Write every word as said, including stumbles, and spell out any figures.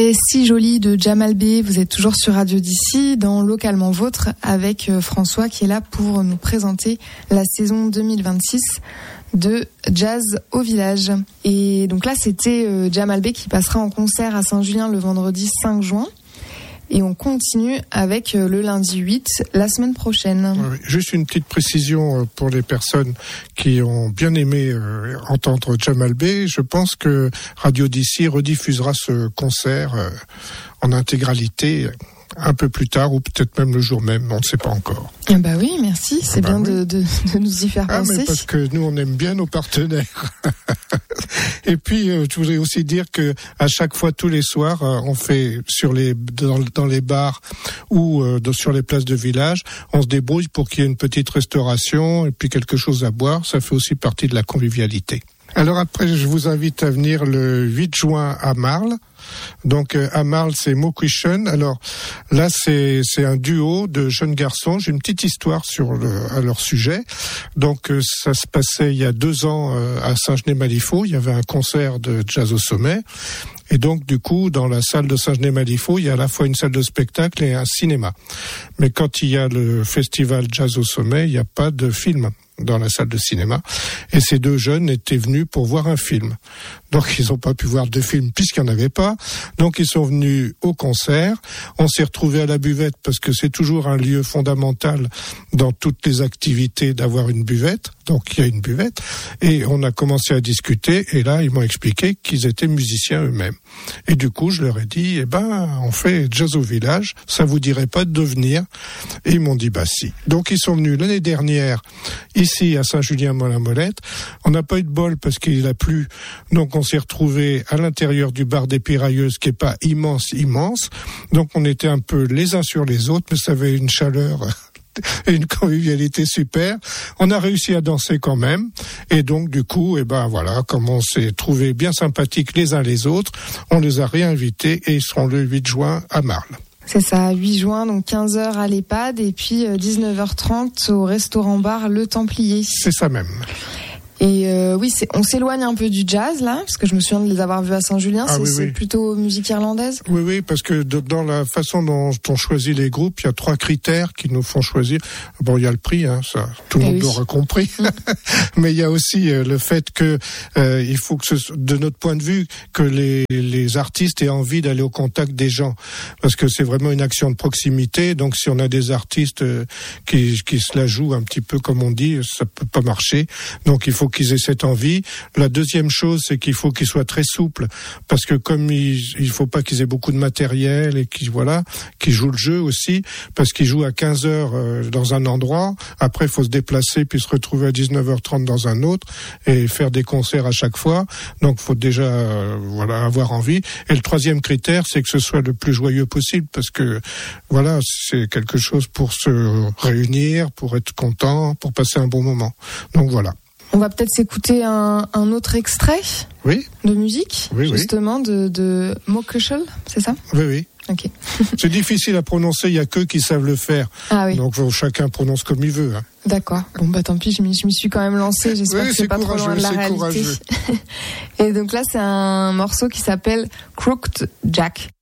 Et si joli de Jamal B, vous êtes toujours sur Radio d'ici, dans Localement Vôtre, avec François qui est là pour nous présenter la saison deux mille vingt-six de Jazz au Village. Et donc là, c'était Jamal B qui passera en concert à Saint-Julien le vendredi cinq juin. Et on continue avec le lundi huit, la semaine prochaine. Oui, juste une petite précision pour les personnes qui ont bien aimé euh, entendre Jamal B. Je pense que Radio d'ici rediffusera ce concert euh, en intégralité un peu plus tard ou peut-être même le jour même, on ne sait pas encore. Ah bah oui, merci, c'est bah bien oui. de, de, de nous y faire ah, penser. Mais parce que nous, on aime bien nos partenaires. Et puis, euh, je voulais aussi dire que à chaque fois, tous les soirs, euh, on fait sur les dans, dans les bars ou euh, dans, sur les places de village, on se débrouille pour qu'il y ait une petite restauration et puis quelque chose à boire. Ça fait aussi partie de la convivialité. Alors après, je vous invite à venir le huit juin à Marle. Donc euh, à Marle, c'est Moquishen. Alors là, c'est c'est un duo de jeunes garçons. J'ai une petite histoire sur le, à leur sujet. Donc euh, ça se passait il y a deux ans euh, à Saint-Genès-Malifaux. Il y avait un concert de Jazz au Sommet. Et donc, du coup, dans la salle de Saint-Genès-Malifaux, il y a à la fois une salle de spectacle et un cinéma. Mais quand il y a le festival Jazz au Sommet, il n'y a pas de film dans la salle de cinéma. Et ces deux jeunes étaient venus pour voir un film. Donc, ils n'ont pas pu voir de film puisqu'il n'y en avait pas. Donc, ils sont venus au concert. On s'est retrouvés à la buvette parce que c'est toujours un lieu fondamental dans toutes les activités d'avoir une buvette. Donc, il y a une buvette. Et on a commencé à discuter. Et là, ils m'ont expliqué qu'ils étaient musiciens eux-mêmes. Et du coup, je leur ai dit, eh ben, on fait Jazz au Village. Ça vous dirait pas de venir? Et ils m'ont dit, bah si. Donc, ils sont venus l'année dernière, ici, à Saint-Julien-Molin-Molette. On n'a pas eu de bol parce qu'il a plu. Donc, on s'est retrouvés à l'intérieur du bar des Pirailleuses, qui est pas immense, immense. Donc, on était un peu les uns sur les autres, mais ça avait une chaleur et une convivialité super. On a réussi à danser quand même. Et donc, du coup, eh ben voilà, comme on s'est trouvés bien sympathiques les uns les autres, on les a réinvités et ils seront le huit juin à Marle. C'est ça, huit juin, donc quinze heures à l'EHPAD et puis dix-neuf heures trente au restaurant-bar Le Templier. C'est ça même. Et euh, oui, c'est, on s'éloigne un peu du jazz là, parce que je me souviens de les avoir vus à Saint-Julien. Ah, c'est, oui, c'est oui. plutôt musique irlandaise. Oui, oui, parce que de, dans la façon dont on choisit les groupes, il y a trois critères qui nous font choisir. Bon, il y a le prix, hein, ça, tout le Et monde oui. l'aura compris. Mm. Mais il y a aussi euh, le fait que euh, il faut que, ce, de notre point de vue, que les, les artistes aient envie d'aller au contact des gens, parce que c'est vraiment une action de proximité. Donc, si on a des artistes euh, qui, qui se la jouent un petit peu comme on dit, ça peut pas marcher. Donc, il faut qu'ils aient cette envie. La deuxième chose, c'est qu'il faut qu'ils soient très souples, parce que comme il, il faut pas qu'ils aient beaucoup de matériel et qu'ils voilà, qu'ils jouent le jeu aussi, parce qu'ils jouent à quinze heures euh, dans un endroit, après il faut se déplacer puis se retrouver à dix-neuf heures trente dans un autre et faire des concerts à chaque fois. Donc faut déjà euh, voilà avoir envie. Et le troisième critère, c'est que ce soit le plus joyeux possible, parce que voilà, c'est quelque chose pour se réunir, pour être content, pour passer un bon moment. Donc voilà. On va peut-être s'écouter un, un autre extrait oui. de musique, oui, justement, oui. de, de Moquishen, c'est ça? Oui, oui. Ok. C'est difficile à prononcer, il n'y a qu'eux qui savent le faire. Ah oui. Donc chacun prononce comme il veut. Hein. D'accord. Bon bah tant pis, je m'y, je m'y suis quand même lancée, j'espère oui, que c'est, c'est pas trop loin de la réalité. Et donc là, c'est un morceau qui s'appelle Crooked Jack.